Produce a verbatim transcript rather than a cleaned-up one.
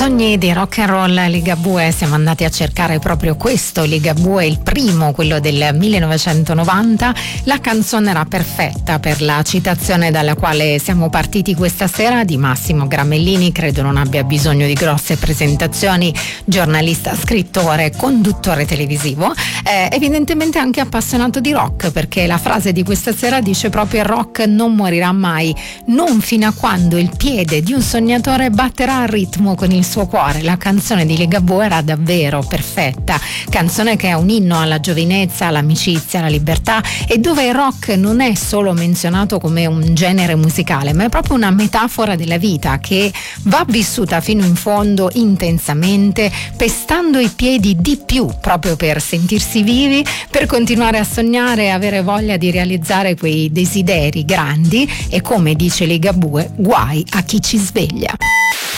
Sogni di rock and roll Ligabue, siamo andati a cercare proprio questo Ligabue, il primo, quello del millenovecentonovanta. La canzone era perfetta per la citazione dalla quale siamo partiti questa sera, di Massimo Gramellini. Credo non abbia bisogno di grosse presentazioni, giornalista, scrittore, conduttore televisivo, eh, evidentemente anche appassionato di rock, perché la frase di questa sera dice proprio: il rock non morirà mai, non fino a quando il piede di un sognatore batterà a ritmo con il suo cuore. La canzone di Ligabue era davvero perfetta, canzone che è un inno alla giovinezza, all'amicizia, alla libertà, e dove il rock non è solo menzionato come un genere musicale, ma è proprio una metafora della vita che va vissuta fino in fondo, intensamente, pestando i piedi di più proprio per sentirsi vivi, per continuare a sognare e avere voglia di realizzare quei desideri grandi, e come dice Ligabue, guai a chi ci sveglia.